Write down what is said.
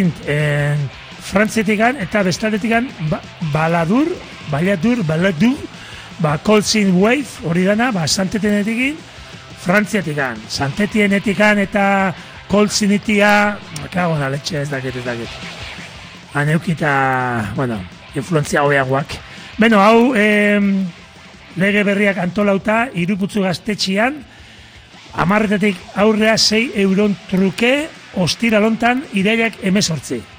Frantzetikan eta bestaletikan Baladur, Coltzin Wave, hori dana, Santetienetik, Frantziatikan, Santetienetik eta Coltzinitia, kagona letxe ez dakit. Aneukita, influenzia hobeagoak. Hau, lege berriak antolauta, Iruputzu gaztetxian, 10 aurrea 6 euron truke, ostiralontan, irailak 18.